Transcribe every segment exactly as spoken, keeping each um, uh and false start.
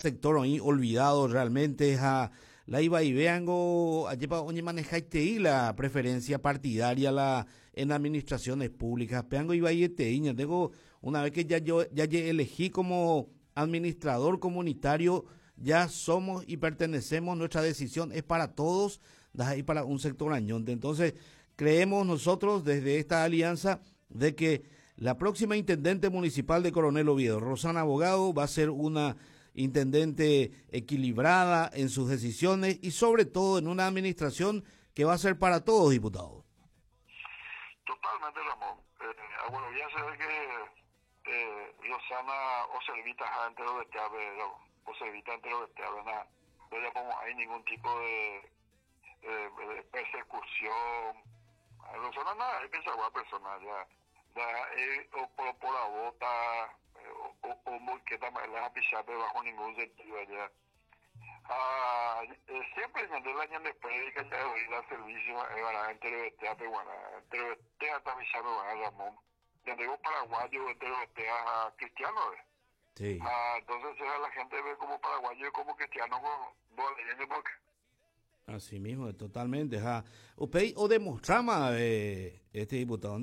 sector ahí olvidado realmente a la iba y veango allí para oye manejaste la preferencia partidaria la en administraciones públicas peango iba y te iña tengo una vez que ya yo ya elegí como administrador comunitario ya somos y pertenecemos, nuestra decisión es para todos, de ahí para un sector añonte. Entonces, creemos nosotros desde esta alianza de que la próxima intendente municipal de Coronel Oviedo, Rosana Abogado, va a ser una intendente equilibrada en sus decisiones y sobre todo en una administración que va a ser para todos, diputados. Totalmente, Ramón. Eh, ah, bueno, ya se ve que eh, Rosana o servita entre los que o servita entre los que nada. No le pongo ahí ningún tipo de, de, de persecución. A Rosana nada, es pensar personal ya. Da, eh, o por, por la bota, eh, o, o, o morqueta la pisar bajo ningún sentido allá. Ah, eh, siempre en el año después de que ya oí la servicio, eh, entre los teatros, bueno, entre los teatros, Ramón. Ya digo paraguayo, entre los teatros cristianos, ¿eh? Sí. Ah, entonces eh, la gente ve como paraguayo y como cristiano con dos leyes porque Así mismo, totalmente. Ja. Usted o demostrama eh, este diputado.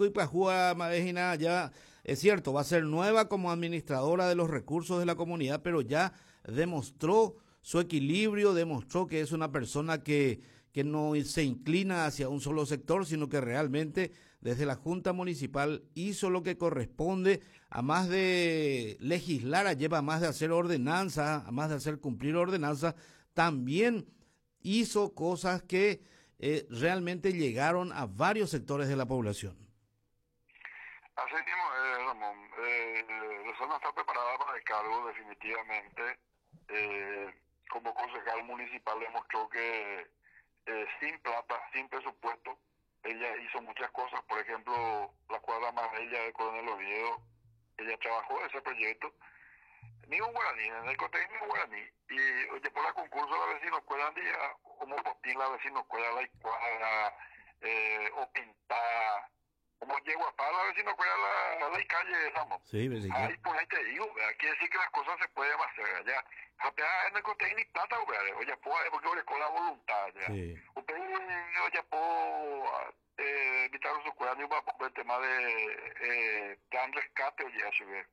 Ya es cierto, va a ser nueva como administradora de los recursos de la comunidad, pero ya demostró su equilibrio, demostró que es una persona que, que no se inclina hacia un solo sector, sino que realmente desde la Junta Municipal hizo lo que corresponde, a más de legislar, lleva a más de hacer ordenanzas, a más de hacer cumplir ordenanzas, también hizo cosas que eh, realmente llegaron a varios sectores de la población. Así mismo, eh, Ramón, eh, Rosana está preparada para el cargo definitivamente. Eh, como concejal municipal demostró que eh, sin plata, sin presupuesto, ella hizo muchas cosas. Por ejemplo, la cuadra amarilla de Coronel Oviedo, ella trabajó ese proyecto. Ni un guaraní, en el cotegio ni un guaraní. Y oye, por la concurso la vecina escuela día, como postín la vecina escuela la cuadra, eh, o pintar, como llego a la vecina escuela la, la calle, vamos. Sí, vecina. Ahí pues ahí te digo, ¿verdad? Quiere decir que las cosas se pueden hacer allá. Japea en el cotegio ni plata, ¿verdad? Oye, pues, porque oye, con la voluntad, ya. Sí. Usted, oye, pues, eh, invitaron a su escuela, ni por el tema de, eh, plan rescate, oye, a su vez.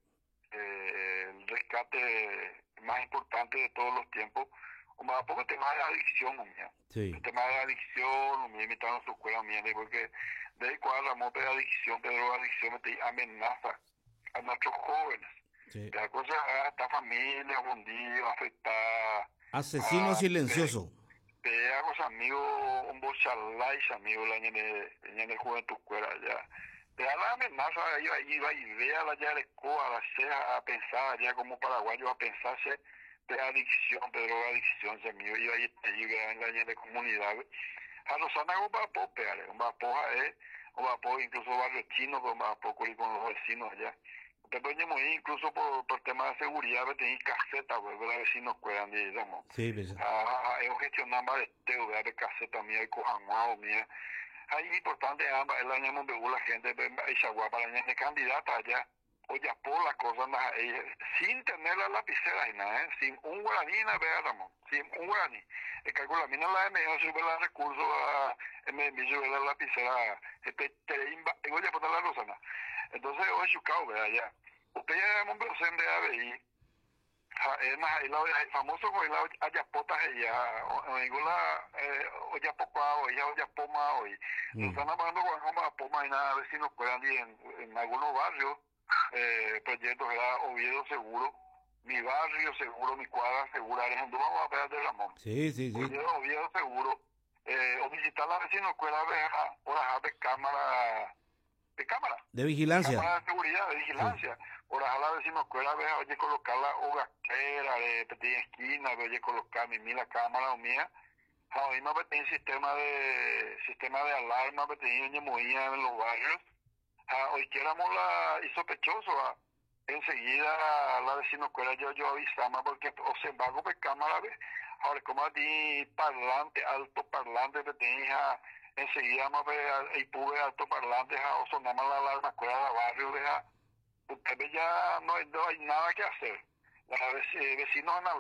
Eh, el rescate más importante de todos los tiempos, o más poco el tema de adicción, mía. Sí. El tema de adicción, me invitaron a su escuela, mía, porque de ahí cuando la moto de adicción, de drogadicción, te amenaza a nuestros jóvenes. Sí. La cosa es esta familia, hundido, afectada. Asesino a, silencioso. Te hago amigos, un bochalais, amigo, la en el juventud escuela, ya. Te da la amenaza, iba, iba y vea la ya de escoba, la sea a pensar ya como paraguayo, a pensarse de adicción, de drogadicción, se mío, iba y te iba en la de comunidad. A los anagos va a popear, un vapoja es, un vapo incluso barrio chino, con vapo con los vecinos allá. Te ponemos ahí incluso por, por temas de seguridad, tenéis caseta, pues, los vecinos cuidan, digamos. Sí, pues. Ah, yo gestionaba de teo, de caseta mía, y cojanguao mía. Ahí es importante, ambas, el año donde la gente, esa guapa, la gente candidata allá, oye, por las cosas, sin tener la lapicera y nada, ¿eh? Sin un guaraní, vea, Ramón, sin un guaraní. El cálculo, la mina la M, sube los recursos, me sube la lapicera, este, te voy a poner la Rosana. Entonces, hoy chucao, vea, ya. Usted ya es un docente de A B I, el famoso con el ayapotas ella o ninguna oyapoca o ella oyapoma hoy nos están hablando con como poma y nada, a ver si nos puedan ir en, en algunos barrios eh, proyectos era Oviedo seguro, mi barrio seguro, mi cuadra segura, Alejandro vamos a ver de Ramón. Sí, sí, sí. Oviedo, Oviedo seguro, eh, o visitar la vecina escuela o las de cámara de cámara de vigilancia, cámara de seguridad, de vigilancia. Sí. Por a la vecina escuela, oye, colocarla o gasquera de pequeña esquina, oye, colocar mi mila cámara o mía. Ahí me metí en sistema de sistema de alarma, me metí en movía en los barrios. Hoy quieramos la y sospechoso, ¿ah? Enseguida la vecina escuela yo yo avisaba porque o se va a cámara, ¿ves? Ahora como a ti parlante, alto parlante, me tenía enseguida me y pude alto parlante, o sonaba la alarma escuela de barrio, deja. Usted ya no hay, no hay nada que hacer. Los vecinos